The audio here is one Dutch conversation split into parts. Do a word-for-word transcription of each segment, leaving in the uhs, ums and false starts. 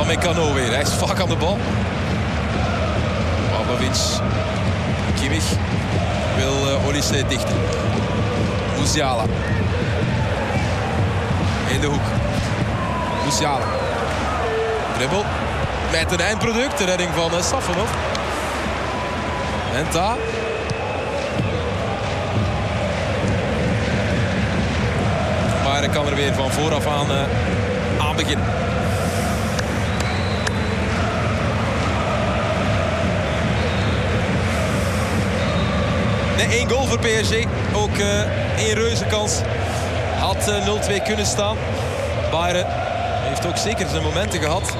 Upamecano weer. Hij is vaak aan de bal. Pavlovic. Kimmich wil uh, Olise dichten. Musiala. In de hoek. Musiala. Dribbel. Met een eindproduct. De redding van uh, Safonov. Menta. Maar hij kan er weer van vooraf aan, uh, aan beginnen. Nee, één goal voor P S G. Ook uh, één reuze kans. Had uh, nul twee kunnen staan. Bayern heeft ook zeker zijn momenten gehad.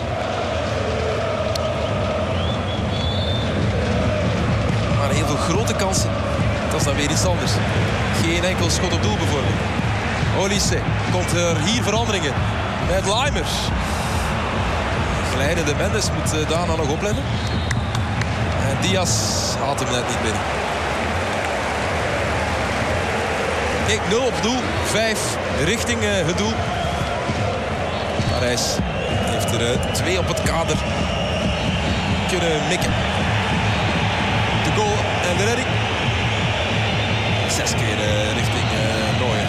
Maar heel veel grote kansen. Dat is dan weer iets anders. Geen enkel schot op doel bijvoorbeeld. Olise, komt er hier veranderingen met Limers. Glijdende Mendes moet uh, daarna nog opletten. En Diaz haalt hem net niet binnen. Kijk, nul op doel, vijf richting uh, het doel. Parijs heeft er uh, twee op het kader kunnen mikken. De goal en de redding. Zes keer uh, richting uh, Neuer.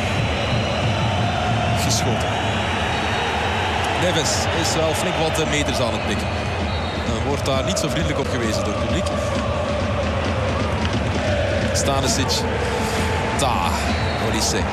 Geschoten. Neves is wel flink wat meters aan het mikken. Dan wordt daar niet zo vriendelijk op gewezen door het publiek. Stanisic. Daar, Olise.